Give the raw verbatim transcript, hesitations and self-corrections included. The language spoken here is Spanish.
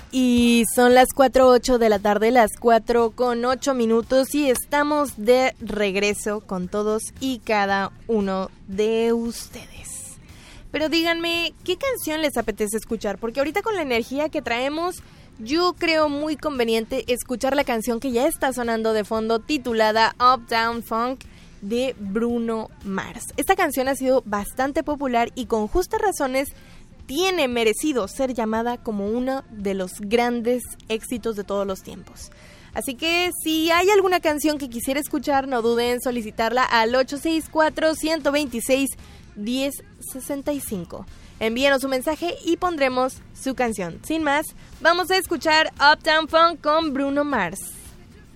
Y son las cuatro ocho de la tarde, las cuatro con ocho minutos y estamos de regreso con todos y cada uno de ustedes. Pero díganme, ¿qué canción les apetece escuchar? Porque ahorita con la energía que traemos, yo creo muy conveniente escuchar la canción que ya está sonando de fondo, titulada Uptown Funk, de Bruno Mars. Esta canción ha sido bastante popular y con justas razones tiene merecido ser llamada como uno de los grandes éxitos de todos los tiempos. Así que si hay alguna canción que quisiera escuchar, no duden en solicitarla al ocho seis cuatro, uno dos seis, uno cero seis cinco. Envíenos un mensaje y pondremos su canción. Sin más, vamos a escuchar Uptown Funk con Bruno Mars.